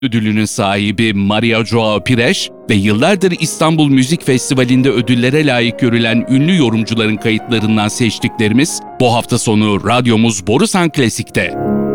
ödülünün sahibi Maria Joao Pires ve yıllardır İstanbul Müzik Festivali'nde ödüllere layık görülen ünlü yorumcuların kayıtlarından seçtiklerimiz bu hafta sonu radyomuz Borusan Klasik'te.